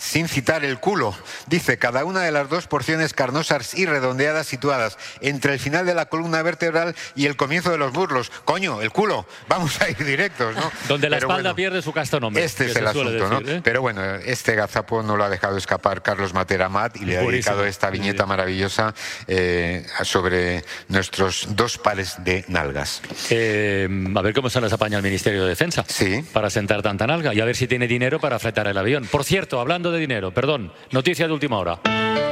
sin citar el culo. Dice, cada una de las dos porciones carnosas y redondeadas situadas entre el final de la columna vertebral y el comienzo de los muslos. Coño, el culo. Vamos a ir directos, ¿no? Donde la espalda pierde su casto nombre. Este es el asunto, decir, ¿no? Pero bueno, este gazapo no lo ha dejado escapar Carlos Matera Amat y le ha dedicado esta viñeta maravillosa sobre nuestros dos pares de nalgas. A ver cómo se las apaña el Ministerio de Defensa para sentar tanta nalga y a ver si tiene dinero para fretar el avión. Por cierto, hablando de dinero, perdón, noticia de última hora.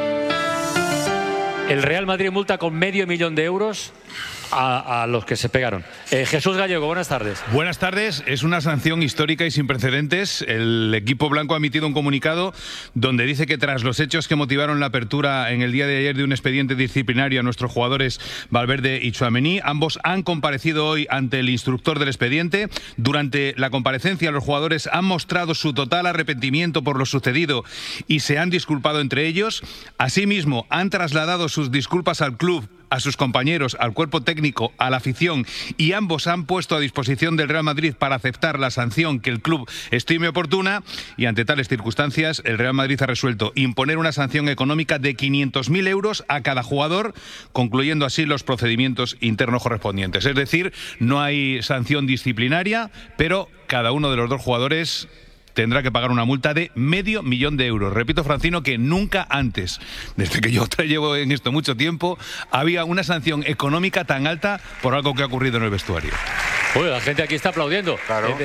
El Real Madrid multa con $500.000 de euros a los que se pegaron. Jesús Gallego, buenas tardes. Buenas tardes. Es una sanción histórica y sin precedentes. El equipo blanco ha emitido un comunicado donde dice que tras los hechos que motivaron la apertura en el día de ayer de un expediente disciplinario a nuestros jugadores Valverde y Tchouaméni, ambos han comparecido hoy ante el instructor del expediente. Durante la comparecencia, los jugadores han mostrado su total arrepentimiento por lo sucedido y se han disculpado entre ellos. Asimismo, han trasladado sus disculpas al club, a sus compañeros, al cuerpo técnico, a la afición, y ambos han puesto a disposición del Real Madrid para aceptar la sanción que el club estime oportuna, y ante tales circunstancias el Real Madrid ha resuelto imponer una sanción económica de 500.000 euros a cada jugador, concluyendo así los procedimientos internos correspondientes. Es decir, no hay sanción disciplinaria, pero cada uno de los dos jugadores tendrá que pagar una multa de $500.000 de euros. Repito, Francino, que nunca antes, desde que yo llevo en esto mucho tiempo, había una sanción económica tan alta por algo que ha ocurrido en el vestuario. Oye, la gente aquí está aplaudiendo. Claro.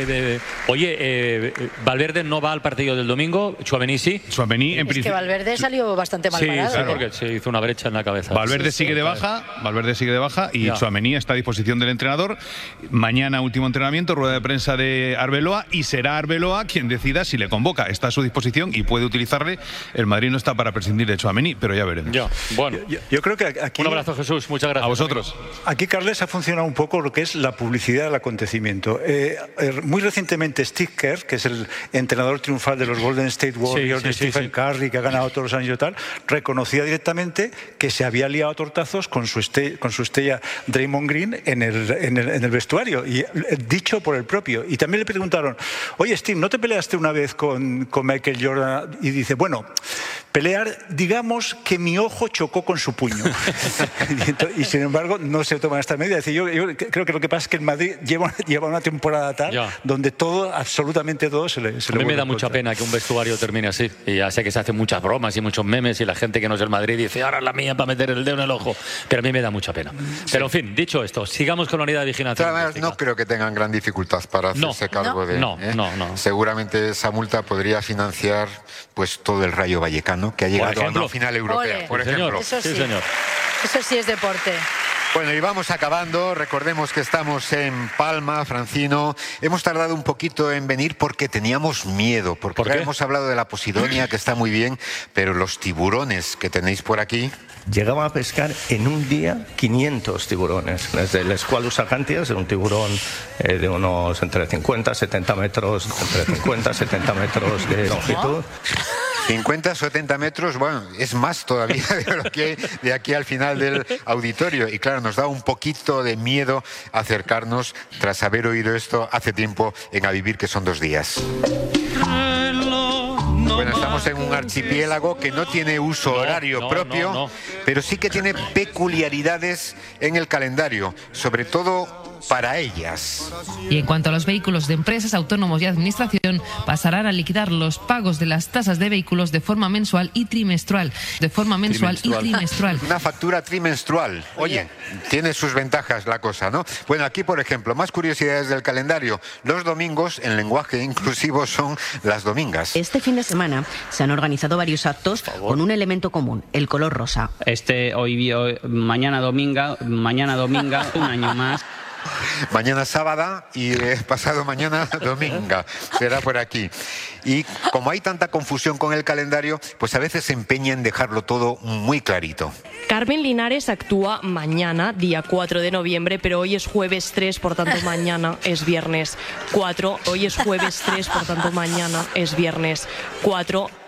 Valverde no va al partido del domingo, Tchouaméni sí. Tchouaméni, en Es que Valverde salió bastante mal parado. Sí, porque se hizo una brecha en la cabeza. Valverde sigue de baja y Tchouaméni está a disposición del entrenador. Mañana último entrenamiento, rueda de prensa de Arbeloa, y será Arbeloa quien decida si le convoca. Está a su disposición y puede utilizarle. El Madrid no está para prescindir de Tchouaméni, pero ya veremos. Bueno. Yo creo que aquí... Un abrazo, Jesús. Muchas gracias. A vosotros. Aquí, Carles, ha funcionado un poco lo que es la publicidad del acontecimiento. Muy recientemente, Steve Kerr, que es el entrenador triunfal de los Golden State Warriors, de Stephen Curry, que ha ganado todos los años y tal, reconocía directamente que se había liado a tortazos con su estrella Draymond Green en el vestuario, y dicho por el propio. Y también le preguntaron, oye, Steve, ¿no te peleaste una vez con Michael Jordan? Y dice, bueno, pelear, digamos que mi ojo chocó con su puño. Y sin embargo, no se toman esta medida. Es decir, yo creo que lo que pasa es que el Madrid lleva una temporada tal donde todo, absolutamente todo, se le A mí me da mucha pena que un vestuario termine así. Y ya sé que se hacen muchas bromas y muchos memes y la gente que no es del Madrid dice, ahora es la mía para meter el dedo en el ojo. Pero a mí me da mucha pena. Pero en fin, dicho esto, sigamos con la unidad de vigilancia. Además, no creo que tengan gran dificultad para hacerse cargo de... No. Seguramente esa multa podría financiar pues todo el Rayo Vallecano, que ha llegado a una final europea, por ejemplo. Eso sí es deporte. Bueno, y vamos acabando. Recordemos que estamos en Palma, Francino. Hemos tardado un poquito en venir porque teníamos miedo. Porque ya hemos hablado de la Posidonia, que está muy bien, pero los tiburones que tenéis por aquí... Llegaba a pescar en un día 500 tiburones. Desde el Squalus acantias, un tiburón de unos entre 50 70 metros, entre 50 70 metros de longitud. 50, 70 metros, bueno, es más todavía de lo que hay de aquí al final del auditorio. Y claro, nos da un poquito de miedo acercarnos tras haber oído esto hace tiempo en A Vivir, que son 2 días. Bueno, estamos en un archipiélago que no tiene uso horario propio, pero sí que tiene peculiaridades en el calendario, sobre todo para ellas. Y en cuanto a los vehículos de empresas, autónomos y administración, pasarán a liquidar los pagos de las tasas de vehículos de forma mensual y trimestral. Una factura trimestrual. Oye, tiene sus ventajas la cosa, ¿no? Bueno, aquí, por ejemplo, más curiosidades del calendario. Los domingos, en lenguaje inclusivo, son las domingas. Este fin de semana se han organizado varios actos con un elemento común, el color rosa. Mañana dominga, un año más. Mañana sábado y pasado mañana dominga. Será por aquí. Y como hay tanta confusión con el calendario, pues a veces se empeña en dejarlo todo muy clarito. Carmen Linares actúa mañana, día 4 de noviembre, pero hoy es jueves 3, por tanto mañana es viernes 4. Hoy es jueves 3, por tanto mañana es viernes 4.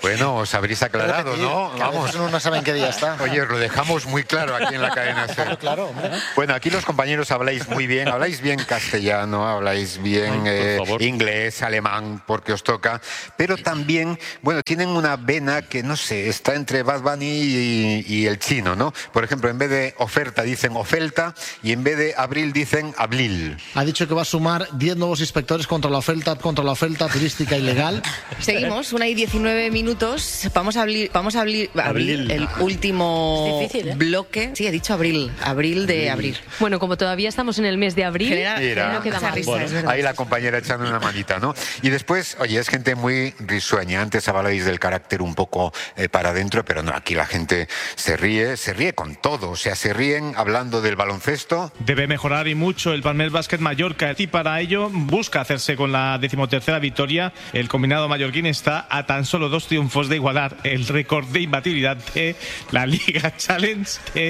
Bueno, os habréis aclarado, ¿no? Vamos. Uno no sabe en qué día está. Oye, os lo dejamos muy claro aquí en la cadena SER. Claro, hombre. Bueno, aquí los compañeros habláis muy bien, habláis bien castellano, habláis bien inglés, alemán, porque os toca, pero también, bueno, tienen una vena que, no sé, está entre Bad Bunny y el chino, ¿no? Por ejemplo, en vez de oferta dicen ofelta y en vez de abril dicen abril. Ha dicho que va a sumar 10 nuevos inspectores contra la oferta turística ilegal. Seguimos, 1:19 minutos. Vamos a abrir el último bloque. Sí, he dicho abril de abril. Bueno, como todavía estamos en el mes de abril, no queda más. Bueno, ahí la compañera echando una manita, ¿no? Y después, oye, es gente muy risueña. Antes hablabais del carácter un poco para adentro, pero no, aquí la gente se ríe con todo. O sea, se ríen hablando del baloncesto. Debe mejorar y mucho el Palmers Básquet Mallorca y para ello busca hacerse con la 13ª victoria. El combinado mallorquín está a tan solo 2 triunfos de igualar el récord de imbatibilidad de la Liga Challenge.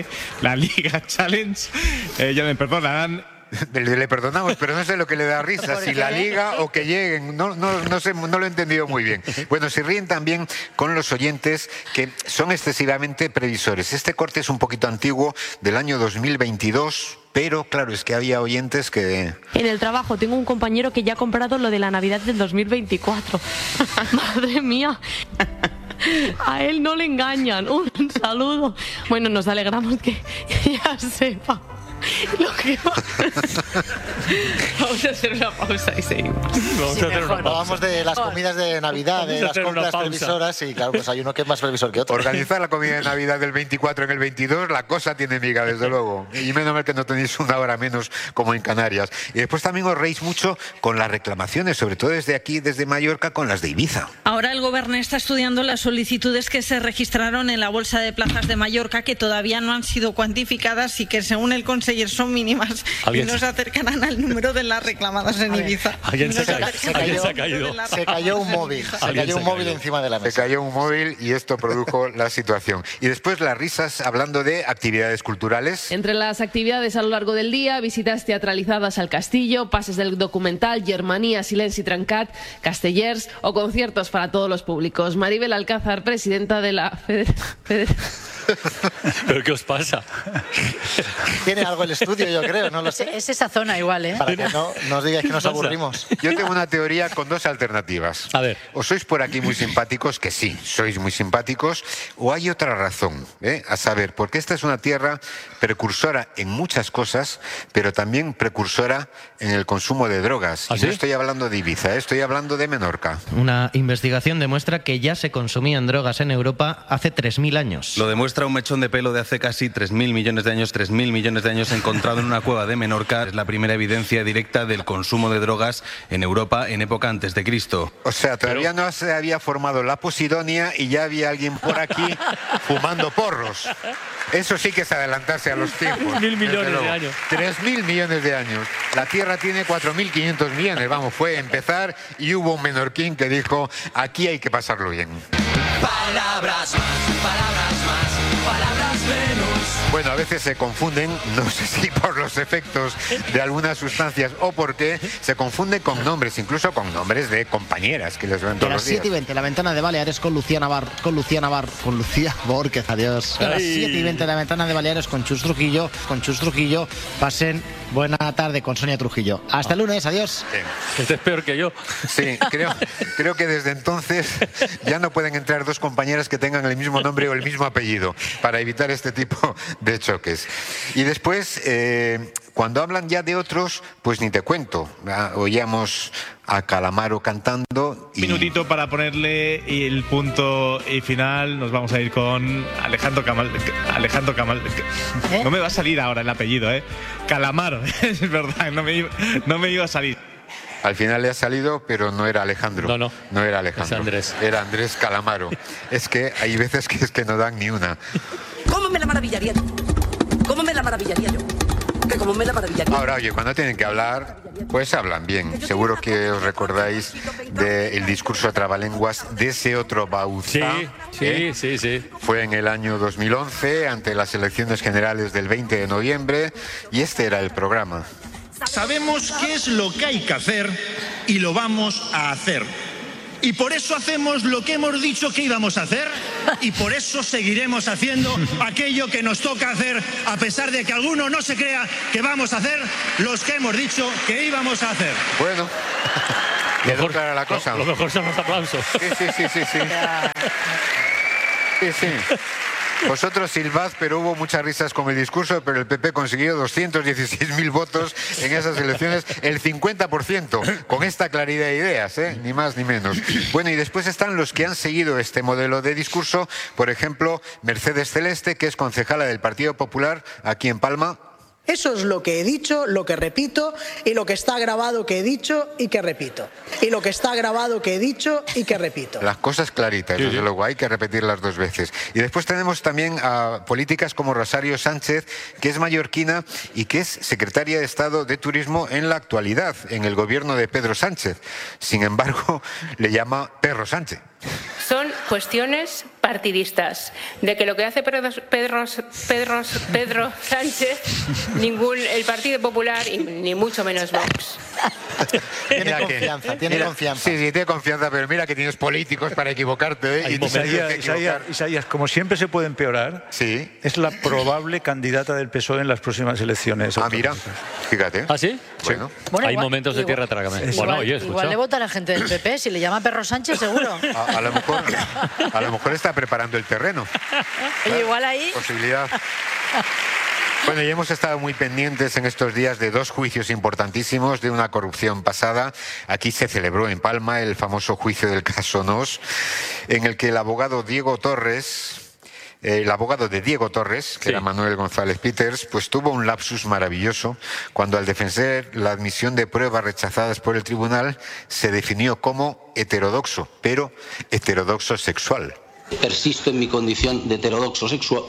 Ya me perdonarán. Le perdonamos, pero no sé lo que le da risa, si la liga o que lleguen, no sé, no lo he entendido muy bien. Bueno, se ríen también con los oyentes que son excesivamente previsores. Este corte es un poquito antiguo, del año 2022, pero claro, es que había oyentes que... En el trabajo tengo un compañero que ya ha comprado lo de la Navidad del 2024. Madre mía. A él no le engañan. Un saludo. Bueno, nos alegramos que ya sepa lo que va. Vamos a hacer una pausa y seguimos. Hablábamos de las comidas de Navidad, de las compras previsoras, y claro, pues hay uno que es más previsor que otro. Organizar la comida de Navidad del 24 en el 22, la cosa tiene miga, desde luego. Y menos mal que no tenéis una hora menos como en Canarias. Y después también os reís mucho con las reclamaciones, sobre todo desde aquí, desde Mallorca, con las de Ibiza. Ahora el Gobierno está estudiando las solicitudes que se registraron en la Bolsa de Plazas de Mallorca, que todavía no han sido cuantificadas y que según el conseller son mínimas y no se acercarán al número de las reclamadas en Ibiza. Se cayó un móvil. Se cayó un móvil encima de la mesa. Se cayó un móvil y esto produjo la situación. Y después las risas hablando de actividades culturales. Entre las actividades a lo largo del día, visitas teatralizadas al castillo, pases del documental Germania, Silenci Trencat, Castellers o conciertos para todos los públicos. Maribel Alcázar, presidenta de la ¿Pero qué os pasa? Tiene algo el estudio, yo creo, no lo sé. Es esa zona igual, ¿eh? Para que no os digáis que nos aburrimos. Yo tengo una teoría con dos alternativas. A ver. O sois por aquí muy simpáticos, que sí, sois muy simpáticos, o hay otra razón, a saber, porque esta es una tierra precursora en muchas cosas, pero también precursora en el consumo de drogas. ¿Ah, y sí? no estoy hablando de Ibiza, estoy hablando de Menorca. Una investigación demuestra que ya se consumían drogas en Europa hace 3.000 años. Lo demuestra un mechón de pelo de hace casi 3.000 millones de años encontrado en una cueva de Menorca. Es la primera evidencia directa del consumo de drogas en Europa en época antes de Cristo. O sea, todavía no se había formado la Posidonia y ya había alguien por aquí fumando porros. Eso sí que es adelantarse a los tiempos. 3.000 millones de años. 3.000 millones de años. La Tierra tiene 4.500 millones. Vamos, fue empezar y hubo un menorquín que dijo, aquí hay que pasarlo bien. Palabras más, palabras menos. Bueno, a veces se confunden, no sé si por los efectos de algunas sustancias o por qué, se confunden con nombres, incluso con nombres de compañeras que les ven todos los días. 7:20, la ventana de Baleares con Lucía Borquez, adiós. A las 7:20, la ventana de Baleares con Chus Trujillo. Pasen buena tarde con Sonia Trujillo. Hasta el lunes, adiós. Este es peor que yo. Sí, creo que desde entonces ya no pueden entrar dos compañeras que tengan el mismo nombre o el mismo apellido para evitar este tipo de choques. Y después, cuando hablan ya de otros, pues ni te cuento. Oíamos a Calamaro cantando. Un minutito para ponerle el punto y final. Nos vamos a ir con Alejandro Camal. No me va a salir ahora el apellido, Calamaro, es verdad, no me iba a salir. Al final le ha salido, pero no era Alejandro. No era Alejandro. Es Andrés. Era Andrés Calamaro. Es que hay veces que no dan ni una. ¿Cómo me la maravillaría yo? Que como me la maravillaría. Ahora, oye, cuando tienen que hablar, pues hablan bien. Seguro que os recordáis del discurso a trabalenguas de ese otro Bauzá. Sí. Fue en el año 2011, ante las elecciones generales del 20 de noviembre, y este era el programa. Sabemos qué es lo que hay que hacer y lo vamos a hacer. Y por eso hacemos lo que hemos dicho que íbamos a hacer y por eso seguiremos haciendo aquello que nos toca hacer, a pesar de que alguno no se crea que vamos a hacer los que hemos dicho que íbamos a hacer. Bueno, quedó clara la cosa. Lo mejor son los aplausos. Sí. Vosotros silbad, pero hubo muchas risas con el discurso, pero el PP consiguió 216.000 votos en esas elecciones, el 50%, con esta claridad de ideas, ni más ni menos. Bueno, y después están los que han seguido este modelo de discurso, por ejemplo, Mercedes Celeste, que es concejala del Partido Popular aquí en Palma. Eso es lo que he dicho, lo que repito, y lo que está grabado que he dicho y que repito. Y lo que está grabado que he dicho y que repito. Las cosas claritas, desde luego, hay que repetirlas 2 veces. Y después tenemos también a políticas como Rosario Sánchez, que es mallorquina y que es secretaria de Estado de Turismo en la actualidad, en el gobierno de Pedro Sánchez. Sin embargo, le llama Perro Sánchez. Son cuestiones partidistas, de que lo que hace Pedro Sánchez, el Partido Popular y ni mucho menos Vox. Tiene confianza. Sí, tiene confianza, pero mira que tienes políticos para equivocarte. Isaías, como siempre se puede empeorar, es la probable candidata del PSOE en las próximas elecciones. Mira, fíjate. ¿Ah, sí? Bueno, hay momentos de tierra trágame. Igual le vota a la gente del PP, si le llama Perro Sánchez, seguro. A lo mejor está preparando el terreno. Igual ahí. Posibilidad. Bueno, y hemos estado muy pendientes en estos días de 2 juicios importantísimos de una corrupción pasada. Aquí se celebró en Palma el famoso juicio del caso Nos, en el que el abogado de Diego Torres, que era Manuel González Peters, pues tuvo un lapsus maravilloso cuando, al defender la admisión de pruebas rechazadas por el tribunal, se definió como heterodoxo, pero heterodoxo sexual. Persisto en mi condición de heterodoxo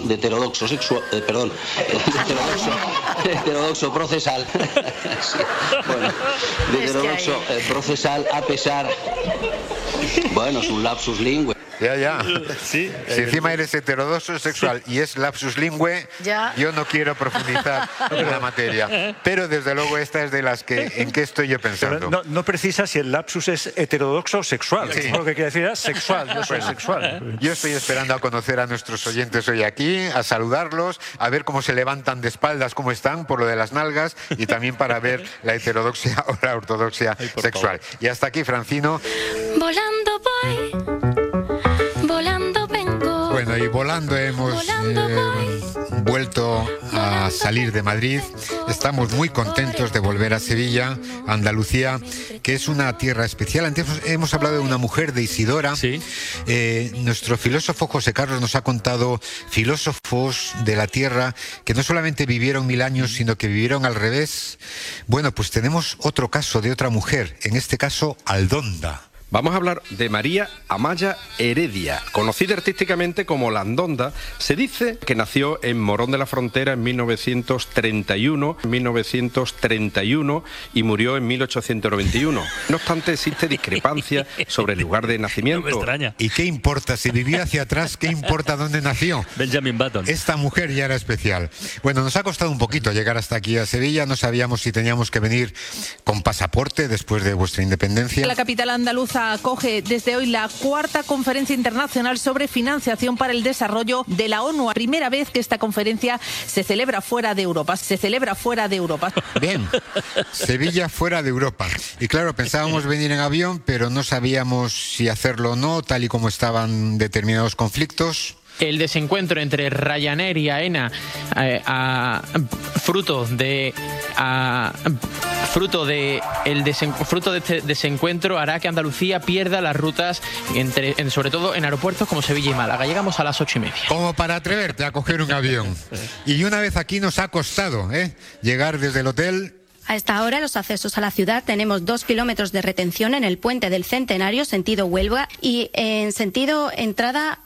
procesal. Sí, bueno, de heterodoxo procesal a pesar. Bueno, es un lapsus lingüe. Ya. Si encima eres heterodoxo sexual y es lapsus lingüe, yo no quiero profundizar en la materia. Pero desde luego esta es de las que, ¿en qué estoy yo pensando? Pero no precisa si el lapsus es heterodoxo o sexual. Sí. Lo que quiere decir es sexual, yo soy sexual. Yo estoy esperando a conocer a nuestros oyentes hoy aquí, a saludarlos, a ver cómo se levantan de espaldas, cómo están, por lo de las nalgas, y también para ver la heterodoxia o la ortodoxia sexual. Y hasta aquí, Francino. Volando voy. Volando vengo. Bueno, y volando hemos vuelto a salir de Madrid. Estamos muy contentos de volver a Sevilla, Andalucía, que es una tierra especial. Antes hemos hablado de una mujer, de Isidora. Nuestro filósofo José Carlos nos ha contado filósofos de la tierra que no solamente vivieron 1000 años, sino que vivieron al revés. Bueno, pues tenemos otro caso de otra mujer, en este caso Aldonda. Vamos a hablar de María Amaya Heredia, conocida artísticamente como La Andonda. Se dice que nació en Morón de la Frontera en 1931 y murió en 1891. No obstante, existe discrepancia sobre el lugar de nacimiento. No me extraña. ¿Y qué importa? Si vivía hacia atrás, ¿qué importa dónde nació? Benjamin Button. Esta mujer ya era especial. Bueno, nos ha costado un poquito llegar hasta aquí a Sevilla. No sabíamos si teníamos que venir con pasaporte después de vuestra independencia. La capital andaluza acoge desde hoy la 4ª Conferencia Internacional sobre Financiación para el Desarrollo de la ONU. Primera vez que esta conferencia se celebra fuera de Europa. Bien, Sevilla fuera de Europa. Y claro, pensábamos venir en avión, pero no sabíamos si hacerlo o no, tal y como estaban determinados conflictos. El desencuentro entre Ryanair y AENA, fruto de este desencuentro, hará que Andalucía pierda las rutas, sobre todo en aeropuertos como Sevilla y Málaga. Llegamos a las 8:30. Como para atreverte a coger un avión. Y una vez aquí nos ha costado llegar desde el hotel. A esta hora, los accesos a la ciudad tenemos 2 kilómetros de retención en el puente del Centenario, sentido Huelva, y en sentido entrada,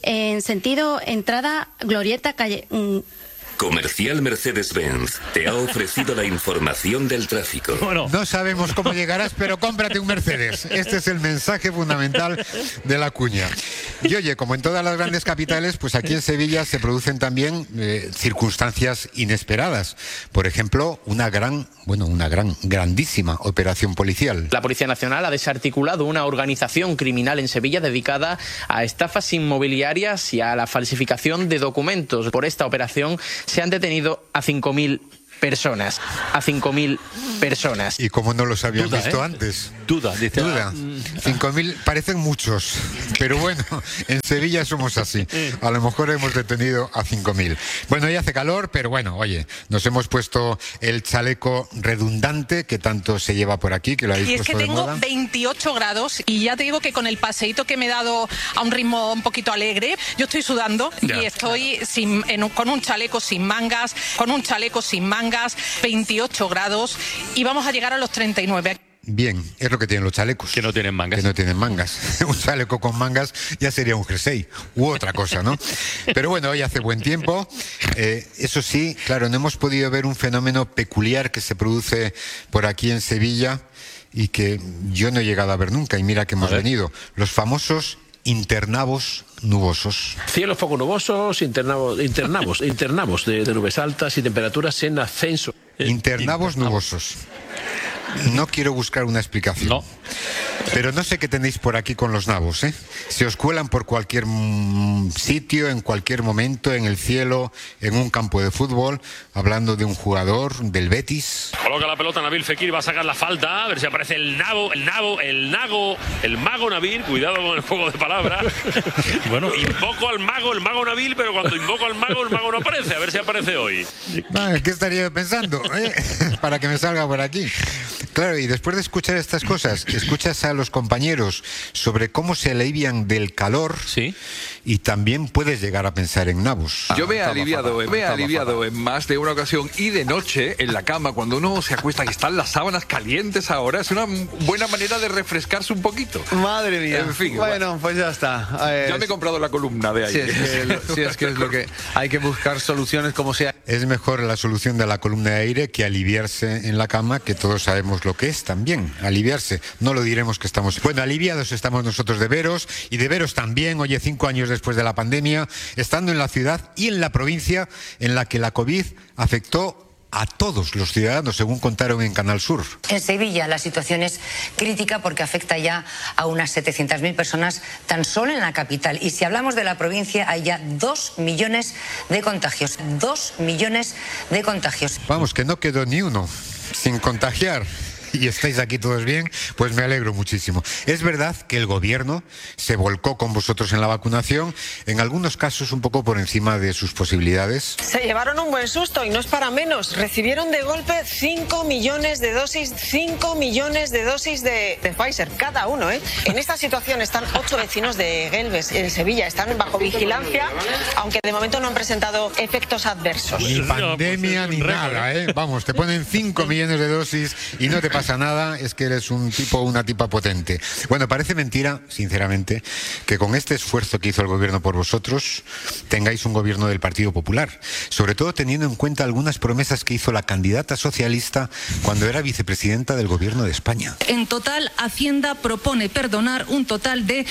Glorieta, calle. Comercial Mercedes-Benz te ha ofrecido la información del tráfico. Bueno, no sabemos cómo llegarás, pero cómprate un Mercedes. Este es el mensaje fundamental de la cuña. Y oye, como en todas las grandes capitales, pues aquí en Sevilla se producen también circunstancias inesperadas. Por ejemplo, una grandísima operación policial. La Policía Nacional ha desarticulado una organización criminal en Sevilla dedicada a estafas inmobiliarias y a la falsificación de documentos. Por esta operación se han detenido a 5.000 personas. A 5.000 personas. ¿Y cómo no los habían visto antes? Duda. 5.000 parecen muchos, pero bueno, en Sevilla somos así. A lo mejor hemos detenido a 5.000. Bueno, ya hace calor, pero bueno, oye, nos hemos puesto el chaleco redundante que tanto se lleva por aquí, que lo habéis puesto de moda. Y es que tengo 28 grados y ya te digo que con el paseíto que me he dado a un ritmo un poquito alegre, yo estoy sudando y estoy con un chaleco sin mangas, 28 grados y vamos a llegar a los 39. Bien, es lo que tienen los chalecos. Que no tienen mangas. Que no tienen mangas. Un chaleco con mangas ya sería un jersey u otra cosa, ¿no? Pero bueno, hoy hace buen tiempo. Eso sí, claro, no hemos podido ver un fenómeno peculiar que se produce por aquí en Sevilla y que yo no he llegado a ver nunca. Y mira que hemos venido. Los famosos internavos nubosos. Cielos poco nubosos, internavos de nubes altas y temperaturas en ascenso. Internavos nubosos. No quiero buscar una explicación. No. Pero no sé qué tenéis por aquí con los nabos, ¿eh? Se os cuelan por cualquier sitio, en cualquier momento, en el cielo, en un campo de fútbol, hablando de un jugador del Betis. Coloca la pelota Nabil Fekir, va a sacar la falta, a ver si aparece el mago Nabil, cuidado con el juego de palabras. Bueno, invoco al mago, el mago Nabil, pero cuando invoco al mago, el mago no aparece, a ver si aparece hoy. ¿Qué estaría pensando? Para que me salga por aquí. Claro, y después de escuchar estas cosas, escuchas a los compañeros sobre cómo se alivian del calor, sí, y también puedes llegar a pensar en nabos. Yo me he aliviado en más de una ocasión y de noche en la cama, cuando uno se acuesta y están las sábanas calientes ahora, es una buena manera de refrescarse un poquito. Madre mía. En fin, bueno, pues ya está. Ya me he comprado la columna de ahí. Sí, es que es lo que hay que buscar soluciones como sea. Es mejor la solución de la columna de aire que aliviarse en la cama, que todos sabemos lo que es también, aliviarse. No lo diremos que estamos... Bueno, aliviados estamos nosotros de veros, y de veros también, oye, 5 años después de la pandemia, estando en la ciudad y en la provincia en la que la COVID afectó a todos los ciudadanos, según contaron en Canal Sur. En Sevilla la situación es crítica porque afecta ya a unas 700.000 personas tan solo en la capital. Y si hablamos de la provincia, hay ya 2 millones de contagios. 2 millones de contagios. Vamos, que no quedó ni uno sin contagiar. Y estáis aquí todos bien, pues me alegro muchísimo. Es verdad que el gobierno se volcó con vosotros en la vacunación, en algunos casos un poco por encima de sus posibilidades. Se llevaron un buen susto y no es para menos. Recibieron de golpe 5 millones de dosis, 5 millones de dosis de Pfizer, cada uno, ¿eh? En esta situación están 8 vecinos de Gelbes, en Sevilla, están bajo vigilancia, aunque de momento no han presentado efectos adversos. Ni pandemia ni nada, ¿eh? Vamos, te ponen 5 millones de dosis y no te pasa nada, es que eres un tipo o una tipa potente. Bueno, parece mentira, sinceramente, que con este esfuerzo que hizo el gobierno por vosotros tengáis un gobierno del Partido Popular, sobre todo teniendo en cuenta algunas promesas que hizo la candidata socialista cuando era vicepresidenta del gobierno de España. En total, Hacienda propone perdonar un total de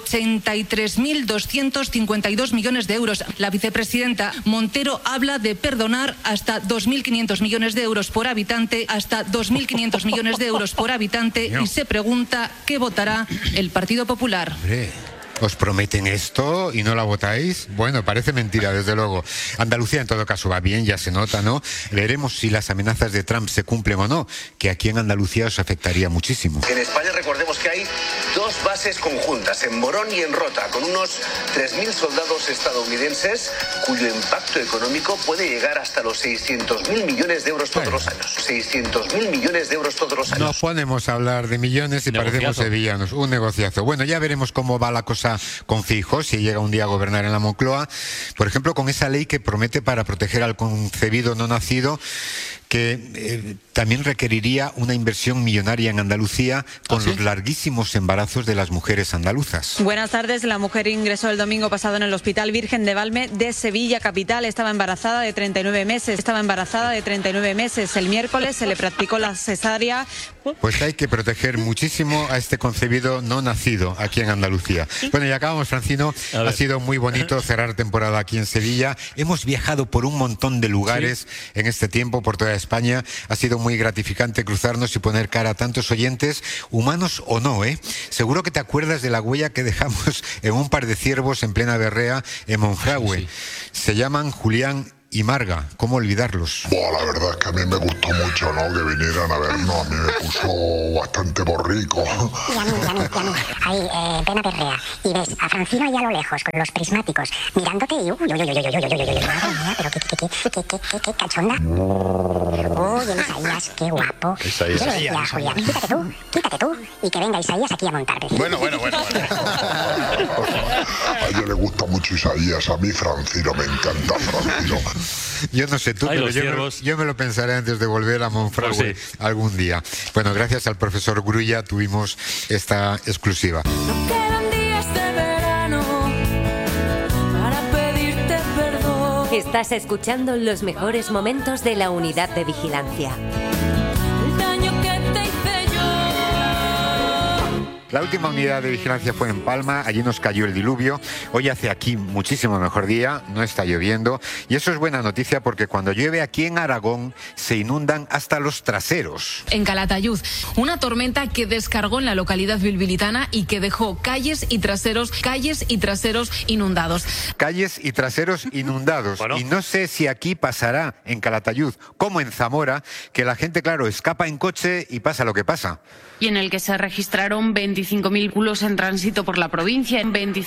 83.252 millones de euros. La vicepresidenta Montero habla de perdonar hasta 2.500 millones de euros por habitante, hasta 2.500 millones de euros por habitante, y se pregunta qué votará el Partido Popular. Hombre, ¿os prometen esto y no la votáis? Bueno, parece mentira, desde luego. Andalucía, en todo caso, va bien, ya se nota, ¿no? Veremos si las amenazas de Trump se cumplen o no, que aquí en Andalucía os afectaría muchísimo. En España recordemos que hay 2 bases conjuntas, en Morón y en Rota, con unos 3.000 soldados estadounidenses, cuyo impacto económico puede llegar hasta los 600.000 millones de euros todos los años. 600.000 millones de euros todos los años. Nos ponemos a hablar de millones y parecemos sevillanos. Un negociazo. Bueno, ya veremos cómo va la cosa con Feijóo, si llega un día a gobernar en la Moncloa, por ejemplo, con esa ley que promete para proteger al concebido no nacido, que también requeriría una inversión millonaria en Andalucía con los larguísimos embarazos de las mujeres andaluzas. Buenas tardes. La mujer ingresó el domingo pasado en el Hospital Virgen de Valme de Sevilla capital. Estaba embarazada de 39 meses. El miércoles se le practicó la cesárea. Pues hay que proteger muchísimo a este concebido no nacido aquí en Andalucía. Bueno, y acabamos, Francino. Ha sido muy bonito cerrar temporada aquí en Sevilla. Hemos viajado por un montón de lugares en este tiempo, por toda España. Ha sido muy gratificante cruzarnos y poner cara a tantos oyentes, humanos o no, ¿eh? Seguro que te acuerdas de la huella que dejamos en un par de ciervos en plena berrea en Monfragüe. Se llaman Julián y Marga, ¿cómo olvidarlos? La verdad es que a mí me gustó mucho, ¿no?, que vinieran a vernos. A mí me puso bastante borrico. Y a mí. Ahí, plena perrea. Y ves a Francino ahí a lo lejos, con los prismáticos, mirándote y... Madre mía, pero qué cachonda. Uy, Isaías, qué guapo. Isaías. Yo le decía a Julián, quítate tú, y que venga Isaías aquí a montarte. Bueno. A ella le gusta mucho Isaías, a mí Francino, me encanta Francino. Yo no sé tú, pero yo me lo pensaré antes de volver a Monfragüe algún día. Bueno, gracias al profesor Grulla tuvimos esta exclusiva. Quedan días de verano para pedirte perdón. Estás escuchando los mejores momentos de la unidad de vigilancia. El daño que te hice yo. La última unidad de vigilancia fue en Palma, allí nos cayó el diluvio. Hoy hace aquí muchísimo mejor día, no está lloviendo. Y eso es buena noticia porque cuando llueve aquí en Aragón se inundan hasta los traseros. En Calatayud, una tormenta que descargó en la localidad bilbilitana y que dejó calles y traseros inundados. Calles y traseros inundados. Y no sé si aquí pasará en Calatayud como en Zamora, que la gente, claro, escapa en coche y pasa lo que pasa. Y en el que se registraron 25.000 culos en tránsito por la provincia.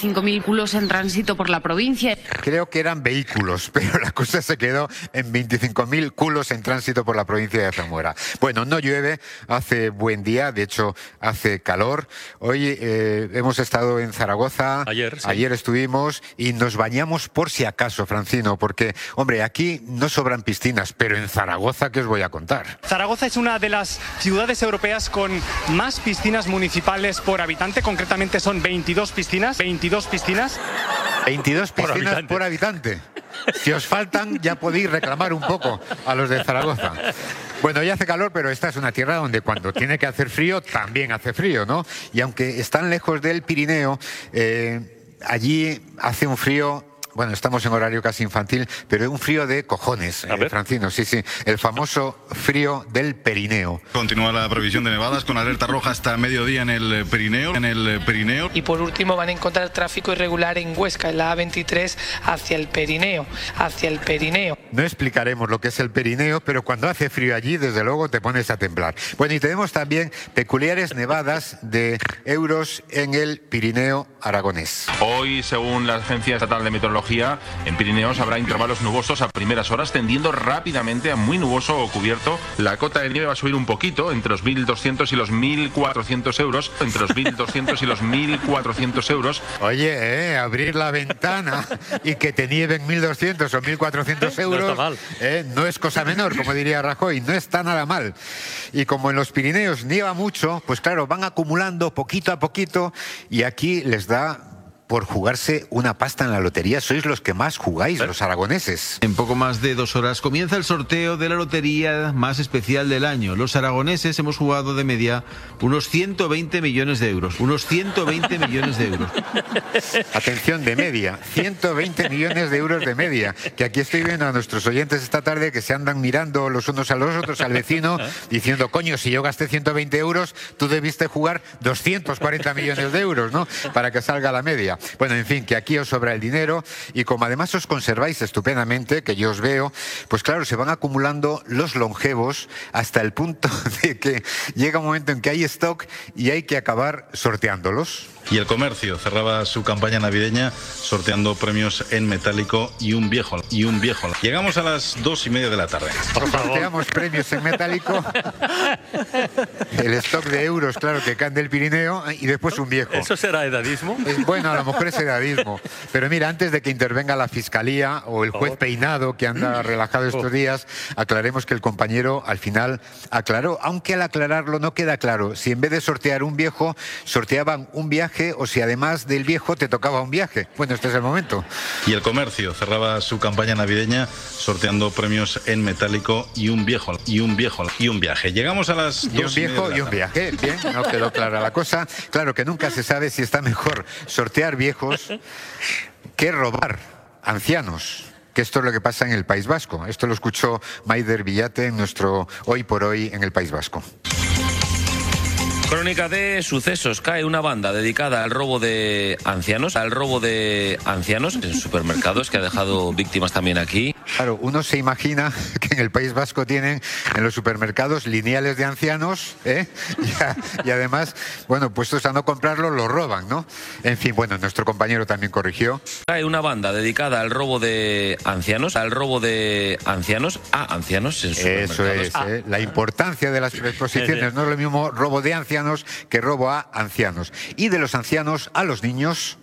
Creo que eran vehículos, pero la cosa se quedó en 25.000 culos en tránsito por la provincia de Zamora. Bueno, no llueve, hace buen día, de hecho hace calor. Hoy hemos estado en Zaragoza, ayer estuvimos y nos bañamos por si acaso, Francino, porque, hombre, aquí no sobran piscinas, pero en Zaragoza, ¿qué os voy a contar? Zaragoza es una de las ciudades europeas con más piscinas municipales por habitante, concretamente son 22 piscinas. 22 piscinas por habitante. Si os faltan, ya podéis reclamar un poco a los de Zaragoza. Bueno, ya hace calor, pero esta es una tierra donde cuando tiene que hacer frío, también hace frío, ¿no? Y aunque están lejos del Pirineo, allí hace un frío... Bueno, estamos en horario casi infantil, pero un frío de cojones, Francino, sí. El famoso frío del Perineo. Continúa la previsión de nevadas con alerta roja hasta mediodía en el Pirineo. Y por último van a encontrar tráfico irregular en Huesca, en la A23 hacia el Perineo. No explicaremos lo que es el Perineo, pero cuando hace frío allí, desde luego te pones a temblar. Bueno, y tenemos también peculiares nevadas de euros en el Pirineo aragonés. Hoy, según la Agencia Estatal de Meteorología, en Pirineos habrá intervalos nubosos a primeras horas, tendiendo rápidamente a muy nuboso o cubierto. La cota de nieve va a subir un poquito, entre los 1.200 y los 1.400 euros. Oye, abrir la ventana y que te nieve en 1.200 o 1.400 euros no está mal. No es cosa menor, como diría Rajoy, no está nada mal. Y como en los Pirineos nieva mucho, pues claro, van acumulando poquito a poquito y aquí les da por jugarse una pasta en la lotería. Sois los que más jugáis, los aragoneses. En poco más de 2 horas comienza el sorteo de la lotería más especial del año. Los aragoneses hemos jugado de media unos 120 millones de euros. Atención, de media. 120 millones de euros de media. Que aquí estoy viendo a nuestros oyentes esta tarde que se andan mirando los unos a los otros, al vecino, diciendo, coño, si yo gasté 120 euros, tú debiste jugar 240 millones de euros, ¿no? Para que salga la media. Bueno, en fin, que aquí os sobra el dinero y como además os conserváis estupendamente, que yo os veo, pues claro, se van acumulando los longevos hasta el punto de que llega un momento en que hay stock y hay que acabar sorteándolos. Y el comercio cerraba su campaña navideña sorteando premios en metálico y un viejo. Llegamos a las 2:30 de la tarde. Sorteamos premios en metálico, el stock de euros, claro, que caen del Pirineo, y después un viejo. ¿Eso será edadismo? Bueno, a lo mejor es edadismo. Pero mira, antes de que intervenga la Fiscalía o el juez Peinado, que anda relajado estos días, aclaremos que el compañero al final aclaró, aunque al aclararlo no queda claro si en vez de sortear un viejo, sorteaban un viaje o si además del viejo te tocaba un viaje. Bueno, este es el momento. Y el comercio cerraba su campaña navideña sorteando premios en metálico y un viejo. Llegamos a las 2:30 Y un viejo y un viaje. Bien, no quedó clara la cosa. Claro que nunca se sabe si está mejor sortear viejos que robar ancianos. Que esto es lo que pasa en el País Vasco. Esto lo escuchó Maider Villate en nuestro Hoy por Hoy en el País Vasco. Crónica de sucesos. Cae una banda dedicada al robo de ancianos en supermercados, que ha dejado víctimas también aquí. Claro, uno se imagina que en el País Vasco tienen en los supermercados lineales de ancianos, ¿eh? Y además, bueno, puestos a no comprarlo, lo roban, ¿no? En fin, bueno, nuestro compañero también corrigió. Cae una banda dedicada al robo de ancianos a ancianos en supermercados. Eso es, la importancia de las preposiciones. No es lo mismo robo de ancianos que robo a ancianos. Y de los ancianos a los niños.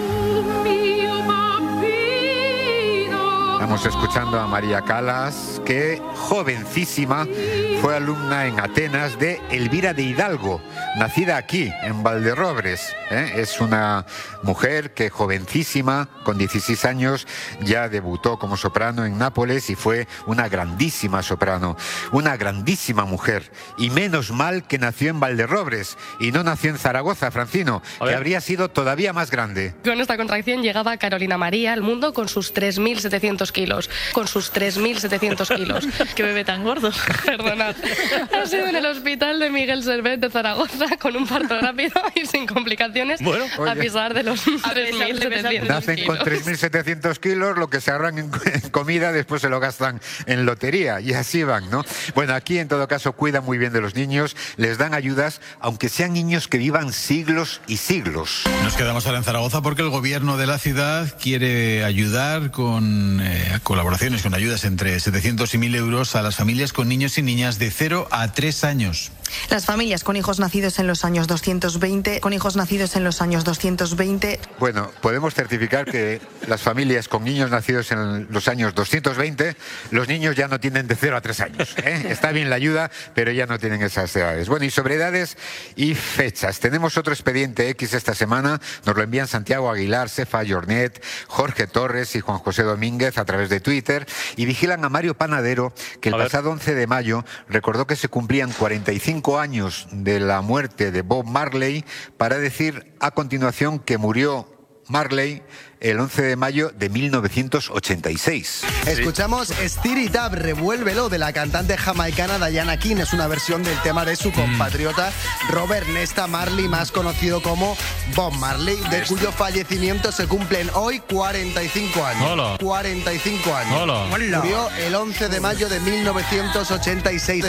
Estamos escuchando a María Calas, que jovencísima fue alumna en Atenas de Elvira de Hidalgo, nacida aquí, en Valderrobres. Es una mujer que jovencísima, con 16 años, ya debutó como soprano en Nápoles y fue una grandísima soprano, una grandísima mujer. Y menos mal que nació en Valderrobres y no nació en Zaragoza, Francino, que habría sido todavía más grande. Con esta contracción llegaba Carolina María al mundo con sus 3.700 kilos. Qué bebé tan gordo. Perdonad. Ha sido en el hospital de Miguel Servet de Zaragoza con un parto rápido y sin complicaciones, a pesar de los 3.700 Nacen con 3.700 kilos, lo que se ahorran en comida después se lo gastan en lotería y así van, ¿no? Bueno, aquí en todo caso cuidan muy bien de los niños, les dan ayudas, aunque sean niños que vivan siglos y siglos. Nos quedamos ahora en Zaragoza porque el gobierno de la ciudad quiere ayudar con colaboraciones, con ayudas entre 700 y 1.000 euros a las familias con niños y niñas de 0 a 3 años. Las familias con hijos nacidos en los años 220, Bueno, podemos certificar que las familias con niños nacidos en los años 220, los niños ya no tienen de 0 a 3 años. Está bien la ayuda, pero ya no tienen esas edades. Bueno, y sobre edades y fechas. Tenemos otro expediente X esta semana. Nos lo envían Santiago Aguilar, Cefa Jornet, Jorge Torres y Juan José Domínguez a través de Twitter. Y vigilan a Mario Panadero, que el pasado 11 de mayo recordó que se cumplían 45 años de la muerte de Bob Marley, para decir a continuación que murió Marley el 11 de mayo de 1986. Escuchamos Stir It Up, Revuélvelo, de la cantante jamaicana Diana King. Es una versión del tema de su compatriota Robert Nesta Marley, más conocido como Bob Marley, de cuyo fallecimiento se cumplen hoy 45 años. Hola. 45 años. Hola. Murió el 11 de mayo de 1986.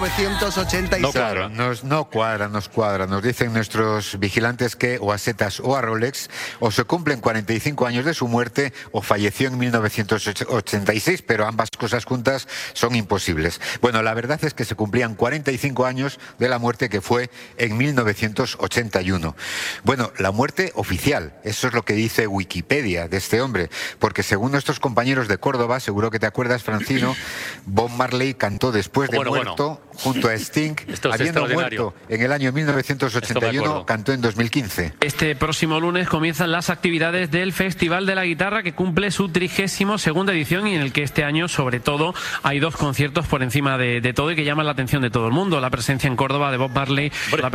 No cuadra. Nos dicen nuestros vigilantes que o a Setas o a Rolex o se cumplen 45 años de su muerte o falleció en 1986, pero ambas cosas juntas son imposibles. Bueno, la verdad es que se cumplían 45 años de la muerte, que fue en 1981. Bueno, la muerte oficial, eso es lo que dice Wikipedia de este hombre, porque según nuestros compañeros de Córdoba, seguro que te acuerdas, Francino, Bob Marley cantó después de muerto junto a Sting, habiendo muerto en el año 1981, cantó en 2015. Este próximo lunes comienzan las actividades del Festival de la Guitarra, que cumple su 32ª edición y en el que este año, sobre todo, hay dos conciertos por encima de todo y que llaman la atención de todo el mundo: la presencia en Córdoba de Bob Marley,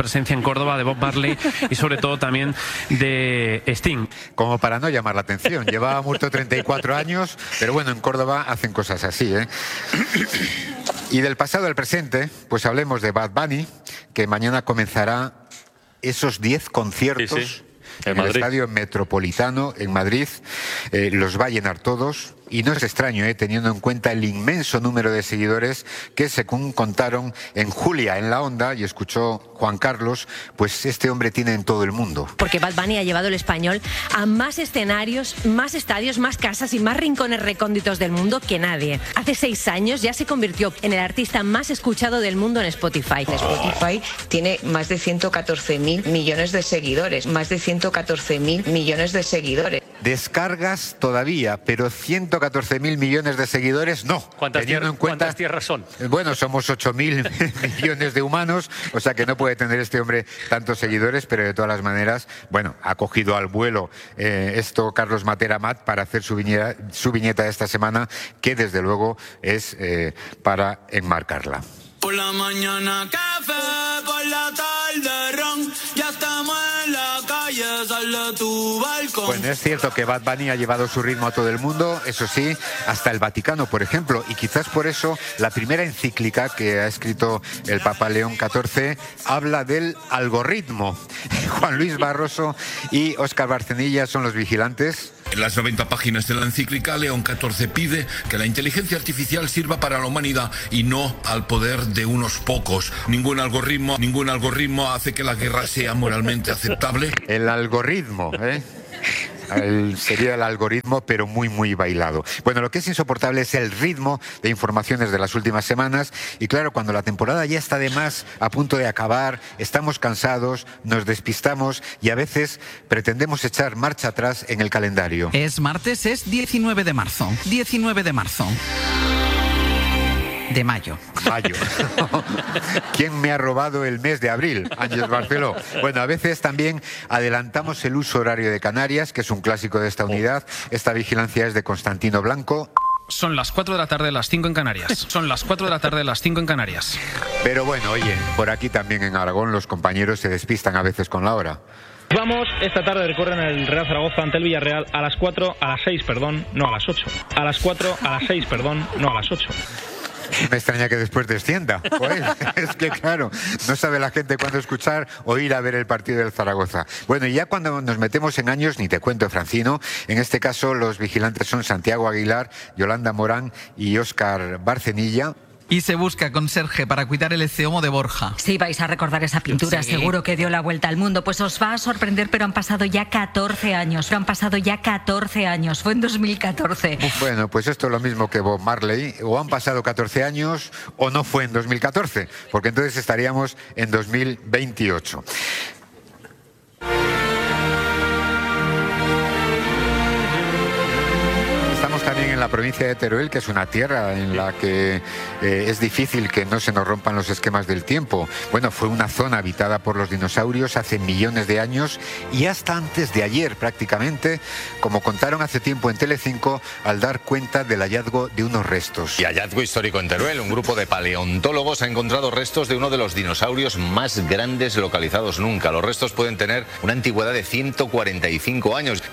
y sobre todo también de Sting. Como para no llamar la atención, llevaba muerto 34 años, pero bueno, en Córdoba hacen cosas así, ¿eh? Y del pasado al presente, pues hablemos de Bad Bunny, que mañana comenzará esos 10 conciertos en el Estadio Metropolitano en Madrid. Los va a llenar todos. y no es extraño, teniendo en cuenta el inmenso número de seguidores que, según contaron en Julia en la Onda, y escuchó Juan Carlos, pues este hombre tiene en todo el mundo. Porque Bad Bunny ha llevado el español a más escenarios, más estadios, más casas y más rincones recónditos del mundo que nadie. Hace 6 años ya se convirtió en el artista más escuchado del mundo en Spotify. Spotify tiene más de 114.000 millones de seguidores, más de 114.000 millones de seguidores. Descargas todavía, pero 114.000 millones de seguidores no. ¿Cuántas tierras son? Bueno, somos 8.000 millones de humanos, o sea que no puede tener este hombre tantos seguidores, pero de todas las maneras, bueno, ha cogido al vuelo esto Carlos Matera Amat para hacer su viñeta de esta semana, que desde luego es para enmarcarla. Por la mañana café, por la tarde ron, ya estamos en la calle, sal de tu balcón. Bueno, es cierto que Bad Bunny ha llevado su ritmo a todo el mundo, eso sí, hasta el Vaticano, por ejemplo, y quizás por eso la primera encíclica que ha escrito el Papa León XIV habla del algoritmo. Juan Luis Barroso y Óscar Barcenilla son los vigilantes. En las 90 páginas de la encíclica, León XIV pide que la inteligencia artificial sirva para la humanidad y no al poder de unos pocos. Ningún algoritmo hace que la guerra sea moralmente aceptable. El algoritmo, sería el algoritmo, pero muy, muy bailado. Bueno, lo que es insoportable es el ritmo de informaciones de las últimas semanas. Y claro, cuando la temporada ya está además a punto de acabar, estamos cansados, nos despistamos y a veces pretendemos echar marcha atrás en el calendario. Es martes, es 19 de marzo. 19 de marzo. De mayo. ¿Quién me ha robado el mes de abril? Ángeles Barceló. Bueno, a veces también adelantamos el uso horario de Canarias, que es un clásico de esta unidad. Esta vigilancia es de Constantino Blanco. Son las 4 de la tarde, las 5 en Canarias. Son las 4 de la tarde, las 5 en Canarias. Pero bueno, oye, por aquí también en Aragón los compañeros se despistan a veces con la hora. Vamos, esta tarde recorren el Real Zaragoza ante el Villarreal a las 6, no a las 8. A las 4, a las 6, no a las 8. Me extraña que después descienda. Pues, es que claro, no sabe la gente cuándo escuchar o ir a ver el partido del Zaragoza. Bueno, y ya cuando nos metemos en años, ni te cuento, Francino, en este caso los vigilantes son Santiago Aguilar, Yolanda Morán y Óscar Barcenilla. Y se busca conserje para cuidar el Eceomo de Borja. Sí, vais a recordar esa pintura, sí. Seguro que dio la vuelta al mundo. Pues os va a sorprender, pero han pasado ya 14 años. Fue en 2014. Bueno, pues esto es lo mismo que Bob Marley. O han pasado 14 años o no fue en 2014, porque entonces estaríamos en 2028. También en la provincia de Teruel, que es una tierra en la que es difícil que no se nos rompan los esquemas del tiempo. Bueno, fue una zona habitada por los dinosaurios hace millones de años y hasta antes de ayer prácticamente, como contaron hace tiempo en Telecinco al dar cuenta del hallazgo de unos restos. Y hallazgo histórico en Teruel. Un grupo de paleontólogos ha encontrado restos de uno de los dinosaurios más grandes localizados nunca. Los restos pueden tener una antigüedad de 145 años.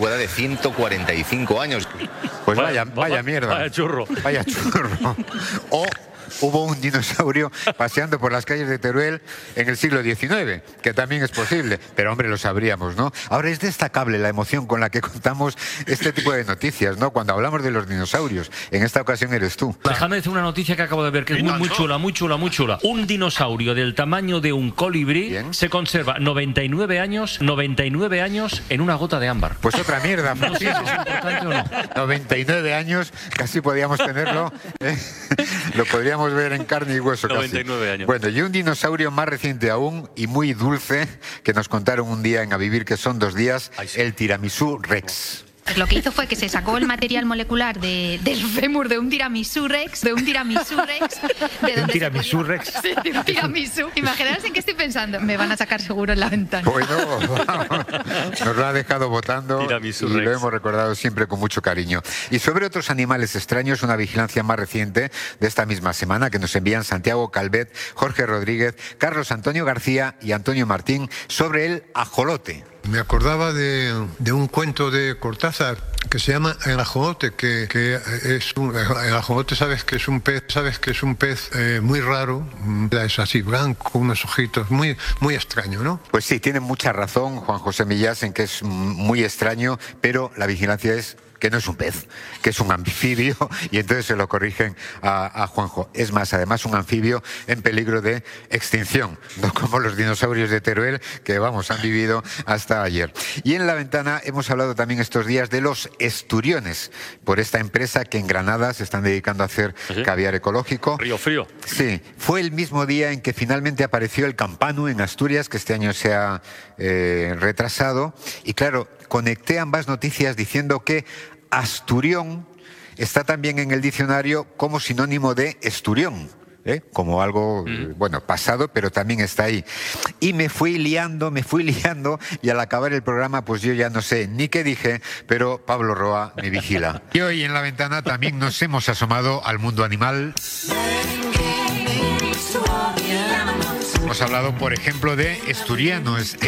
Pues vaya mierda. Vaya churro. O hubo un dinosaurio paseando por las calles de Teruel en el siglo XIX, que también es posible, pero hombre, lo sabríamos, ¿no? Ahora es destacable la emoción con la que contamos este tipo de noticias, ¿no? Cuando hablamos de los dinosaurios, en esta ocasión eres tú. Déjame decir una noticia que acabo de ver, que es muy chula. Un dinosaurio del tamaño de un colibrí se conserva 99 años en una gota de ámbar. Pues otra mierda. No sé si es importante o no. 99 años, casi podíamos tenerlo, lo podríamos ver en carne y hueso. 99 años. Bueno, y un dinosaurio más reciente aún y muy dulce que nos contaron un día en A Vivir, que son 2 días, el Tiramisú Rex. Pues lo que hizo fue que se sacó el material molecular del fémur de un tiramisú rex, de un tiramisú rex. Sí, de un tiramisú. Imaginaos en qué estoy pensando. Me van a sacar seguro en la ventana. Bueno, nos lo ha dejado votando tiramisú y rex. Lo hemos recordado siempre con mucho cariño. Y sobre otros animales extraños, una vigilancia más reciente de esta misma semana que nos envían Santiago Calvet, Jorge Rodríguez, Carlos Antonio García y Antonio Martín sobre el ajolote. Me acordaba de un cuento de Cortázar que se llama El ajolote, que es el ajolote, sabes que es un pez muy raro, es así blanco, unos ojitos, muy extraño, ¿no? Pues sí, tiene mucha razón Juan José Millás en que es muy extraño, pero la vigilancia es que no es un pez, que es un anfibio, y entonces se lo corrigen a Juanjo. Es más, además un anfibio en peligro de extinción, no como los dinosaurios de Teruel, que vamos, han vivido hasta ayer. Y en La Ventana hemos hablado también estos días de los esturiones, por esta empresa que en Granada se están dedicando a hacer caviar ecológico. Río Frío. Sí, fue el mismo día en que finalmente apareció el Campanu en Asturias, que este año se ha retrasado, y claro, conecté ambas noticias diciendo que Asturión está también en el diccionario como sinónimo de esturión, como algo, bueno, pasado, pero también está ahí. Y me fui liando, y al acabar el programa, pues yo ya no sé ni qué dije, pero Pablo Roa me vigila. Y hoy en La Ventana también nos hemos asomado al mundo animal. Hemos hablado, por ejemplo, de esturianos.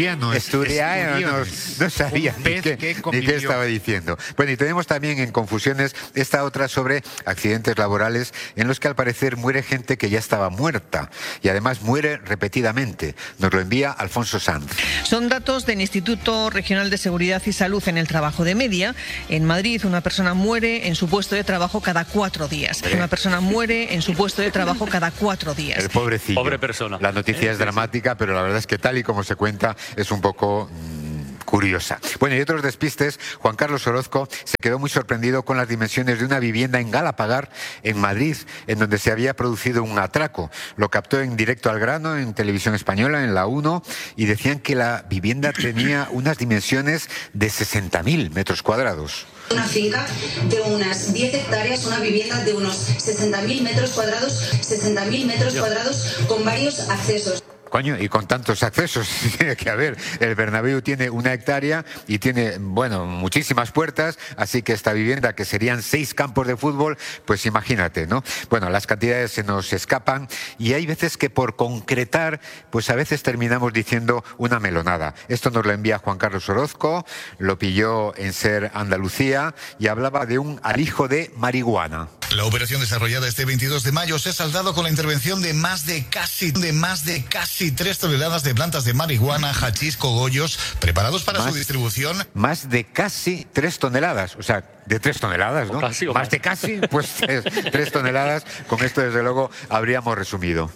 No sabía ni qué estaba diciendo. Bueno, y tenemos también en confusiones esta otra sobre accidentes laborales en los que al parecer muere gente que ya estaba muerta y además muere repetidamente. Nos lo envía Alfonso Sanz. Son datos del Instituto Regional de Seguridad y Salud en el Trabajo de Media. En Madrid, una persona muere en su puesto de trabajo cada 4 días. Una persona muere en su puesto de trabajo cada 4 días. El pobrecillo. Pobre persona. La noticia es dramática, pero la verdad es que tal y como se cuenta es un poco curiosa. Bueno, y otros despistes. Juan Carlos Orozco se quedó muy sorprendido con las dimensiones de una vivienda en Galapagar, en Madrid, en donde se había producido un atraco. Lo captó en Directo al Grano, en Televisión Española, en la 1, y decían que la vivienda tenía unas dimensiones de 60.000 metros cuadrados. Una finca de unas 10 hectáreas, una vivienda de unos 60.000 metros cuadrados con varios accesos. Coño, y con tantos accesos, tiene que haber. El Bernabéu tiene 1 hectárea y tiene, bueno, muchísimas puertas, así que esta vivienda, que serían 6 campos de fútbol, pues imagínate, ¿no? Bueno, las cantidades se nos escapan y hay veces que por concretar, pues a veces terminamos diciendo una melonada. Esto nos lo envía Juan Carlos Orozco, lo pilló en Ser Andalucía y hablaba de un alijo de marihuana. La operación desarrollada este 22 de mayo se ha saldado con la intervención de más de casi 3 toneladas de plantas de marihuana, hachís, cogollos, preparados para su distribución. Más de casi 3 toneladas, o sea, de 3 toneladas, ¿no? Casi, más de casi, pues 3 toneladas. Con esto, desde luego, habríamos resumido.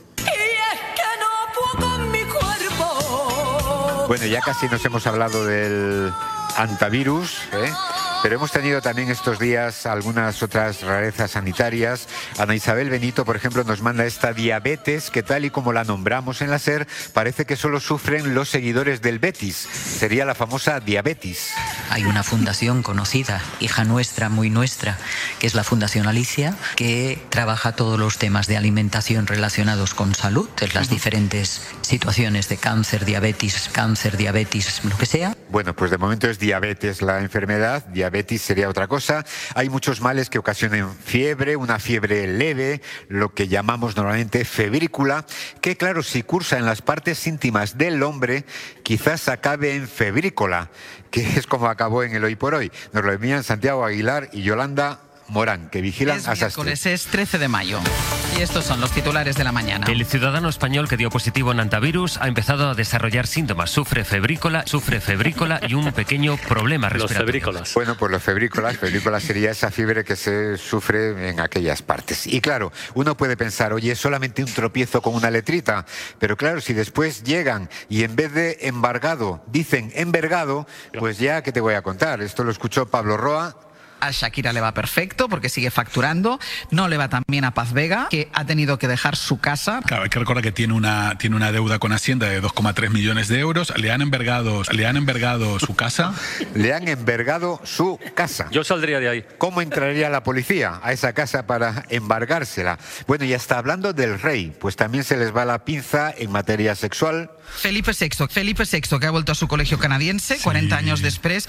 Bueno, ya casi nos hemos hablado del antivirus, pero hemos tenido también estos días algunas otras rarezas sanitarias. Ana Isabel Benito, por ejemplo, nos manda esta diabetes que, tal y como la nombramos en la SER, parece que solo sufren los seguidores del Betis. Sería la famosa diabetes. Hay una fundación conocida, hija nuestra, muy nuestra, que es la Fundación Alicia, que trabaja todos los temas de alimentación relacionados con salud, en las diferentes situaciones de cáncer, diabetes, lo que sea. Bueno, pues de momento es diabetes la enfermedad, diabetes sería otra cosa. Hay muchos males que ocasionan fiebre, una fiebre leve, lo que llamamos normalmente febrícula, que claro, si cursa en las partes íntimas del hombre, quizás acabe en febrícola, que es como acabó en el Hoy por Hoy. Nos lo envían Santiago Aguilar y Yolanda Morán, que vigilan a Sastre. Miércoles, es 13 de mayo. Y estos son los titulares de la mañana. El ciudadano español que dio positivo en antivirus ha empezado a desarrollar síntomas. Sufre febrícola y un pequeño problema respiratorio. Los febrícolas. Bueno, pues los febrícolas sería esa fiebre que se sufre en aquellas partes. Y claro, uno puede pensar, oye, es solamente un tropiezo con una letrita. Pero claro, si después llegan y en vez de embargado dicen envergado, pues ya, ¿qué te voy a contar? Esto lo escuchó Pablo Roa. A Shakira le va perfecto porque sigue facturando. No le va tan bien a Paz Vega, que ha tenido que dejar su casa. Claro, hay que recordar que tiene una deuda con Hacienda de 2,3 millones de euros. Le han envergado su casa. Le han envergado su casa. Yo saldría de ahí. ¿Cómo entraría la policía a esa casa para embargársela? Bueno, y hasta hablando del rey, pues también se les va la pinza en materia sexual. Felipe VI, que ha vuelto a su colegio canadiense, sí. 40 años después.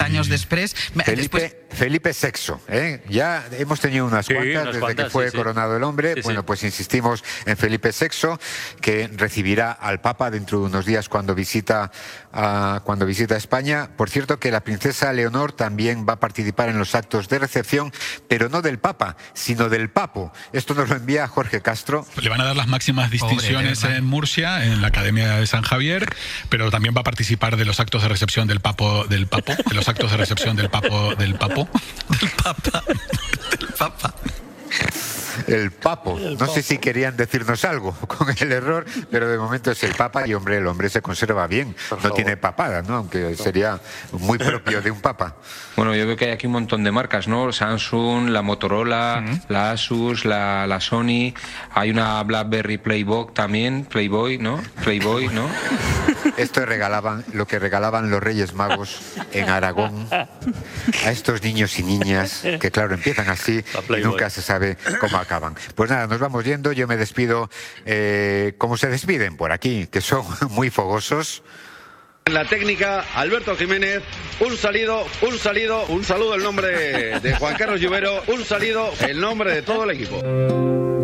Felipe VI, ya hemos tenido unas cuantas desde que fue coronado el hombre. Bueno, pues insistimos en Felipe VI, que recibirá al Papa dentro de unos días cuando visita España. Por cierto, que la princesa Leonor también va a participar en los actos de recepción, pero no del Papa, sino del Papo. Esto nos lo envía Jorge Castro. Le van a dar las máximas distinciones en Murcia, en la Academia de San Javier, pero también va a participar de los actos de recepción del Papo, de los actos de recepción del Papo. El Papo. No sé si querían decirnos algo con el error, pero de momento es el Papa y, hombre, el hombre se conserva bien. No tiene papada, ¿no? Aunque sería muy propio de un Papa. Bueno, yo veo que hay aquí un montón de marcas, ¿no? Samsung, la Motorola, la Asus, la Sony. Hay una BlackBerry Playboy también, Playboy, ¿no? Esto regalaban, lo que regalaban los Reyes Magos en Aragón a estos niños y niñas que, claro, empiezan así y nunca se sabe cómo acaban. Pues nada, nos vamos yendo. Yo me despido como se despiden por aquí, que son muy fogosos. En la técnica, Alberto Jiménez. Un saludo en nombre de Juan Carlos Lluvero. Un saludo en nombre de todo el equipo.